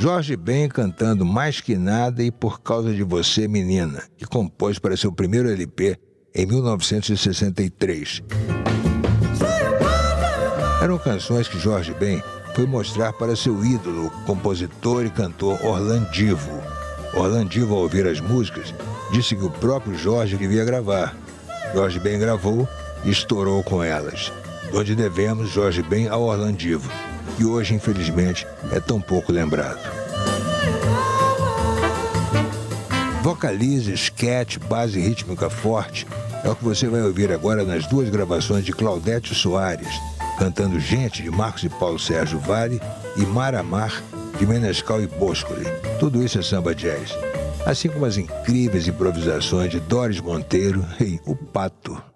Jorge Ben cantando Mais Que Nada e Por Causa de Você, Menina, que compôs para seu primeiro LP em 1963. Eram canções que Jorge Ben foi mostrar para seu ídolo, compositor e cantor Orlandivo. Orlandivo, ao ouvir as músicas, disse que o próprio Jorge devia gravar. Jorge Ben gravou e estourou com elas. Onde devemos Jorge Ben ao Orlandivo, que hoje, infelizmente, é tão pouco lembrado. Vocalize, sketch, base rítmica forte é o que você vai ouvir agora nas duas gravações de Claudete Soares, cantando Gente, de Marcos e Paulo Sérgio Vale, e Mar a Mar, de Menescal e Boscoli. Tudo isso é samba jazz. Assim como as incríveis improvisações de Doris Monteiro em O Pato.